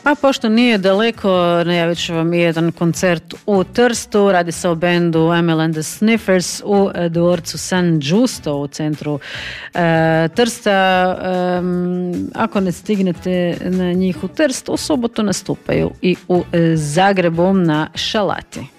A pošto nije daleko, najavit ću vam jedan koncert u Trstu. Radi se o bendu Emil and the Sniffers u dvorcu San Giusto u centru Trsta. Ako ne stignete na njih u Trst, u subotu nastupaju i u Zagrebu na Šalati.